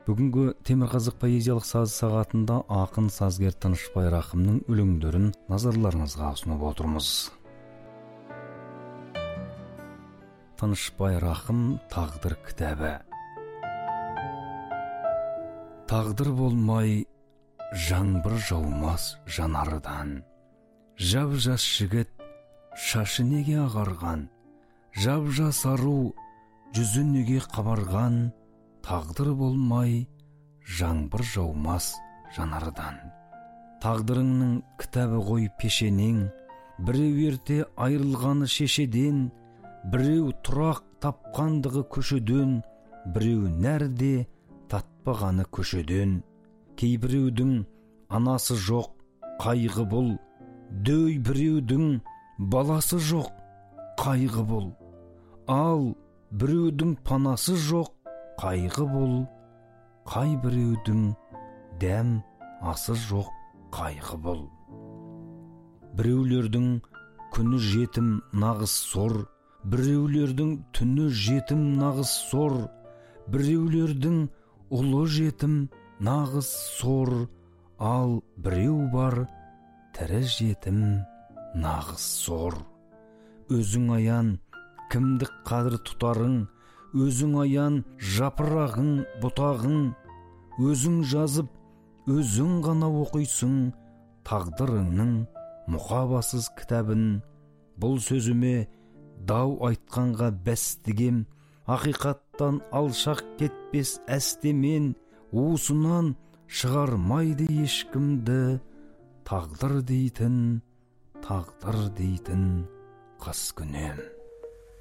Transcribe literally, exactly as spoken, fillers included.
Бүгінгі Темірқазық поэзиялық саз сағатында ақын сазгер Тынышбай Рахымның өлеңдерін назарларыңызға ұсынып отырмыз. Тынышбай Рахым «Тағдыр» кітабы. Тағдыр болмай жаңбыр жаумас жанарыдан, жап-жас жігіт шашы неге ағарған, жап-жас ару жүзі неге қабарған, тағдыр болмай жаңбыр жаумас жанарыдан. Тағдырыңның кітабы ғой пешенең, біреу ерте айырылғаны шешеден, біреу тұрақ тапқандығы көшеден, біреу нәрде татпағаны көшеден. Кейбіреудің анасы жоқ, қайғы бұл, дөй біреудің баласы жоқ, қайғы бұл. Ал біреудің панасы жоқ, қайғы бұл. Қай біреудің дәм асы жоқ, қайғы бұл. Біреулердің күні жетім нағыз сор, біреулердің түні жетім нағыз сор, біреулердің ұлы жетім нағыз сор, ал біреу бар тірі жетім нағыз сор. Өзің аян кімдік қадір тұтарың, өзің аян жапырағың бұтағың, өзің жазып өзің ғана оқисың тағдырыңның мұқабасыз кітабын. Бұл сөзіме дау айтқанға бәс тігем, ақиқаттан алшақ кетпес әстемен, уысынан шығармайды ешкімді тағдыр дейтін, тағдыр дейтін қыз күнем.